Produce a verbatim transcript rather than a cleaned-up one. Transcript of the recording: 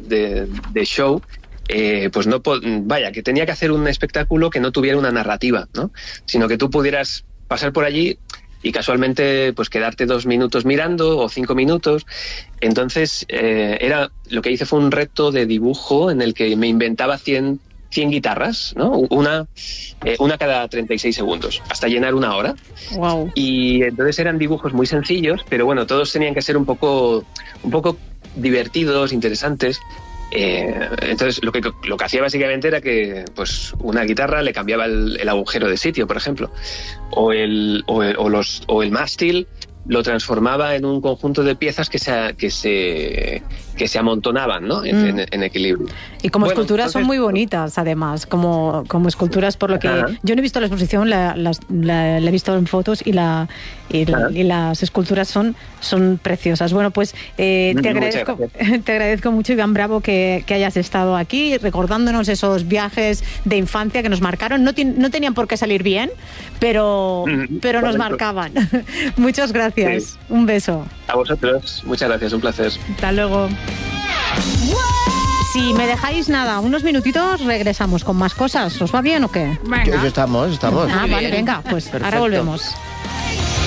de, de show, eh, pues no, vaya, que tenía que hacer un espectáculo que no tuviera una narrativa, ¿no? Sino que tú pudieras pasar por allí y casualmente pues quedarte dos minutos mirando o cinco minutos. Entonces eh, era lo que hice fue un reto de dibujo en el que me inventaba cien, cien guitarras, ¿no? Una, eh, una cada treinta y seis segundos, hasta llenar una hora. Wow. Y entonces eran dibujos muy sencillos, pero bueno, todos tenían que ser un poco, un poco divertidos, interesantes. Eh, entonces lo que, lo que hacía básicamente era que pues una guitarra le cambiaba el, el agujero de sitio, por ejemplo, o el, o el, o los, o el mástil lo transformaba en un conjunto de piezas que se, que se, que se amontonaban, ¿no? en, mm. en, en equilibrio. Y como bueno, esculturas entonces, son muy bonitas, además, como, como esculturas, por lo que ajá. yo no he visto la exposición, la, la, la, la he visto en fotos y, la, y, la, y las esculturas son, son preciosas. Bueno, pues eh, te, agradezco, te agradezco mucho, Iván Bravo, que, que hayas estado aquí recordándonos esos viajes de infancia que nos marcaron. No, ti, no tenían por qué salir bien, pero, mm, pero nos marcaban. Muchas gracias. Sí. Un beso. A vosotros. Muchas gracias. Un placer. Hasta luego. Si me dejáis nada, unos minutitos, regresamos con más cosas. ¿Os va bien o qué? Venga. Estamos, estamos. Ah, vale, venga, pues perfecto. Ahora volvemos.